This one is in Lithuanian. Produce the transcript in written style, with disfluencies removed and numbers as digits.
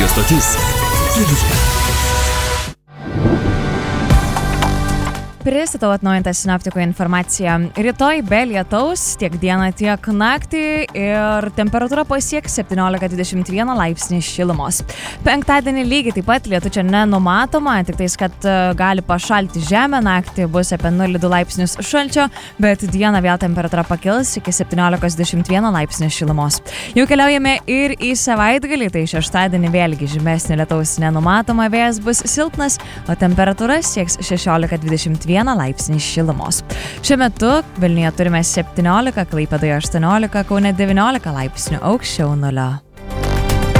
stotis Kelyje. Pristatau atnaujintą sinoptikų informaciją. Rytoj be lietaus tiek dieną, tiek naktį ir temperatūra pasieks 17-21 laipsnį šilumos. Penktadienį lygiai taip pat lietų čia nenumatoma, tik tais, kad gali pašalti žemę, naktį bus apie 0,2 laipsnius šalčio, bet dieną vėl temperatūra pakils iki 17-21 laipsnių šilumos. Jau keliaujame ir į savaitgalį, tai šeštadienį vėlgi žymesnio lietaus nenumatoma, vėjas bus silpnas, o temperatūra sieks 16-21 laipsnį šilumos. Šiuo metu Vilniuje turime 17, Klaipėdoje 18, Kaune 19 laipsnių aukščiau nulio.